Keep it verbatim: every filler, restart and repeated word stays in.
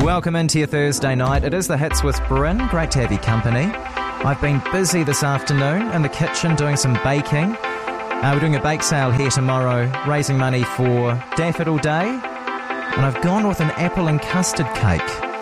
Welcome into your Thursday night. It is the Hits with Bryn. Great to have your company. I've been busy this afternoon in the kitchen doing some baking. Uh, we're doing a bake sale here tomorrow, raising money for Daffodil Day. And I've gone with an apple and custard cake.